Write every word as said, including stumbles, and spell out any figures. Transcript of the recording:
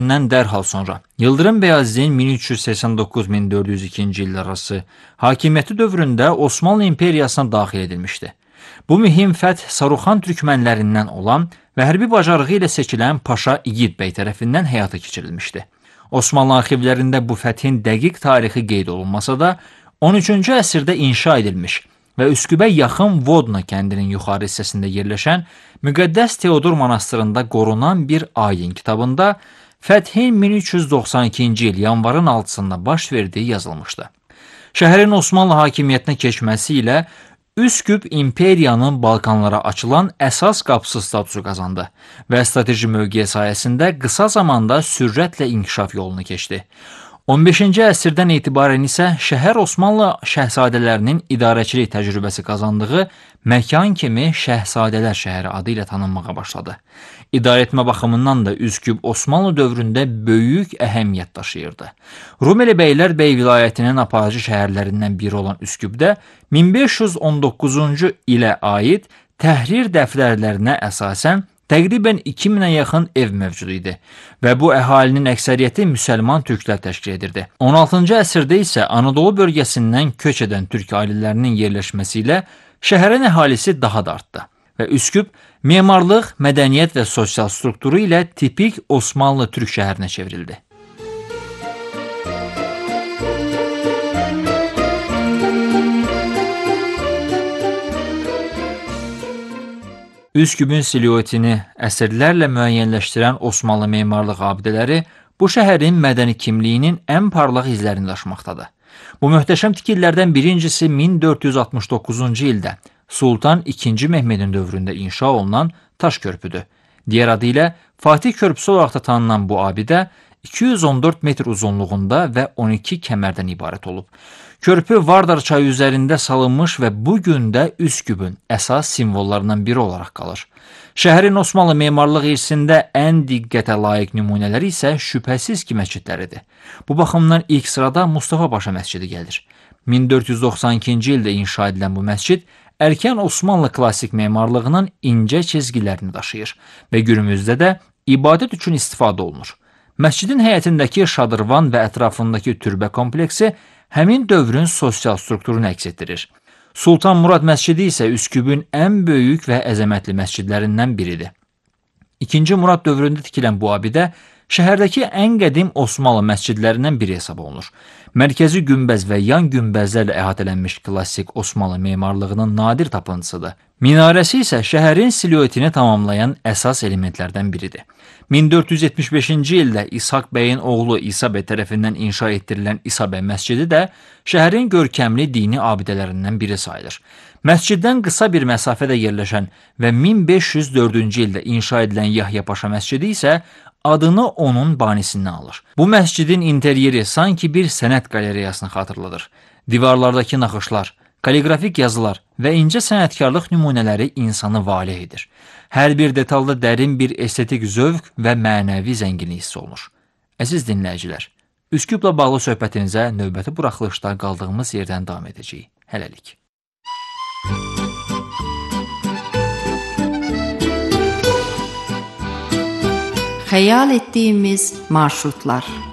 dərhal sonra Yıldırım Beyazıt'in min üç yüz səksən doqquz - min dörd yüz ikinci illər arası hakimiyyəti dövründə Osmanlı İmperiyasına daxil edilmişdi. Bu mühim fəth Saruxan türkmənlərindən olan və hərbi bacarığı ilə seçilən Paşa İgid bəy tərəfindən həyata keçirilmişdi. Osmanlı arxivlərində bu fəthin dəqiq tarixi qeyd olunmasa da, on üçüncü əsrdə inşa edilmiş və Üskübə yaxın Vodna kəndinin yuxarı hissəsində yerləşən Müqəddəs Teodor monastırında qorunan bir ayin kitabında fəthin min üç yüz doxsan ikinci il yanvarın altısında baş verdiyi yazılmışdı. Şəhərin Osmanlı hakimiyyətinə keçməsi ilə Üsküp İmperiyanın Balkanlara açılan əsas qapısı statusu qazandı və strateji mövqeyi sayəsində qısa zamanda sürətlə inkişaf yolunu keçdi. on beşinci əsrdən etibarən isə şəhər Osmanlı şəhzadələrinin idarəçilik təcrübəsi qazandığı məkan kimi Şəhzadələr şəhəri adı ilə tanınmağa başladı. İdarəetmə baxımından da Üsküp Osmanlı dövründə böyük əhəmiyyət daşıyırdı. Rumeli Beylər Bey vilayətinin aparıcı şəhərlərindən biri olan Üsküpdə min beş yüz on doqquzuncu ilə aid təhrir dəftərlərinə əsasən təqribən iki minə yaxın ev mövcud idi və bu əhalinin əksəriyyəti müsəlman türklər təşkil edirdi. on altıncı əsrdə isə Anadolu bölgəsindən köç edən türk ailələrinin yerləşməsi ilə şəhərin əhalisi daha da artdı və Üsküp memarlıq, mədəniyyət və sosial strukturu ilə tipik Osmanlı türk şəhərinə çevrildi. Üsküpün siluetini əsrlərlə müəyyənləşdirən Osmanlı memarlıq abidələri bu şəhərin mədəni kimliyinin ən parlaq izlərini daşımaqdadır. Bu möhtəşəm tikillərdən birincisi min dörd yüz altmış doqquzuncu ildə Sultan ikinci Mehmedin dövründə inşa olunan Taş körpüdür. Digər adı ilə Fatih körpüsü olaraq da tanınan bu abidə iki yüz on dörd metr uzunluğunda və on iki kəmərdən ibarət olub. Körpü Vardar çayı üzərində salınmış və bu gün də Üsküpün əsas simvollarından biri olaraq qalır. Şəhərin Osmanlı memarlıq irsində ən diqqətə layiq nümunələri isə şübhəsiz ki, məscidləridir. Bu baxımdan ilk sırada Mustafa Paşa məscidi gəlir. min dörd yüz doxsan ikinci ildə inşa edilən bu məscid erkən Osmanlı klassik memarlığının incə çizgilərini daşıyır və günümüzdə də ibadət üçün istifadə olunur. Məscidin həyətindəki şadırvan və ətrafındakı türbə kompleksi həmin dövrün sosial strukturunu əks etdirir. Sultan Murad məscidi isə Üsküpün ən böyük və əzəmətli məscidlərindən biridir. İkinci Murad dövründə tikilən bu abidə şəhərdəki ən qədim Osmanlı məscidlərindən biri hesab olunur. Mərkəzi günbəz və yan günbəzlərlə əhatələnmiş klassik Osmanlı memarlığının nadir tapıntısıdır. Minarəsi isə şəhərin siluetini tamamlayan əsas elementlərdən biridir. min dörd yüz yetmiş beşinci ildə İshak bəyin oğlu İsa bəy tərəfindən inşa etdirilən İsa bəy məscidi də şəhərin görkəmli dini abidələrindən biri sayılır. Məsciddən qısa bir məsafədə yerləşən və min beş yüz dördüncü ildə inşa edilən Yahya Paşa məscidi isə adını onun banisindən alır. Bu məscidin interyeri sanki bir sənət qalereyasını xatırladır. Divarlardakı naxışlar, kaligrafik yazılar və incə sənətkarlıq nümunələri insanı valeh edir. Hər bir detalda dərin bir estetik zövq və mənəvi zənginlik hiss olunur. Əziz dinləyicilər, Üsküplə bağlı söhbətinizə növbəti buraxılışda qaldığımız yerdən davam edəcəyik. Hələlik. Xəyal etdiyimiz marşrutlar.